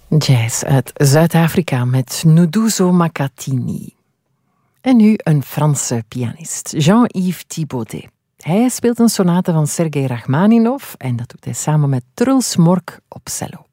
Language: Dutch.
Jazz uit Zuid-Afrika met Nduduzo Makhathini. En nu een Franse pianist, Jean-Yves Thibaudet. Hij speelt een sonate van Sergei Rachmaninov en dat doet hij samen met Truls Mork op cello.